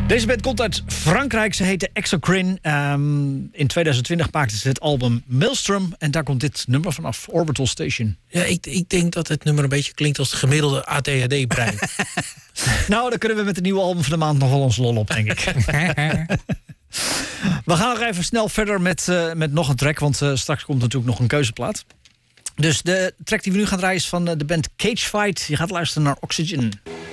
Deze band komt uit Frankrijk. Ze heette Exocrine. In 2020 maakten ze het album Maelstrom. En daar komt dit nummer vanaf, Orbital Station. Ja, ik denk dat het nummer een beetje klinkt als het gemiddelde ADHD-brein. Nou, dan kunnen we met het nieuwe album van de maand nog wel ons lol op, denk ik. We gaan nog even snel verder met nog een track. Want straks komt natuurlijk nog een keuzeplaat. Dus de track die we nu gaan draaien is van de band Cagefight. Je gaat luisteren naar Oxygen.